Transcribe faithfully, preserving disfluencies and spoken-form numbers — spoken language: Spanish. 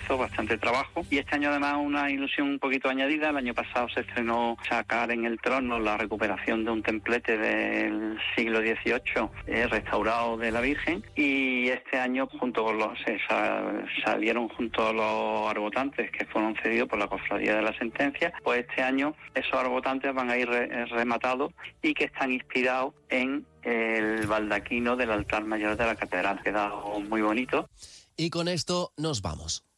esfuerzo, bastante trabajo, y este año además una ilusión un poquito añadida. El año pasado se estrenó Sacar en el trono, la recuperación de un templete del siglo dieciocho, eh, restaurado de la Virgen, y este año junto con los se sal, salieron junto a los arbotantes que fueron cedidos por la Cofradía de la Sentencia. Pues este año esos arbotantes van a ir re, rematados y que están inspirados en el baldaquino del altar mayor de la catedral. Queda muy bonito. Y con esto nos vamos.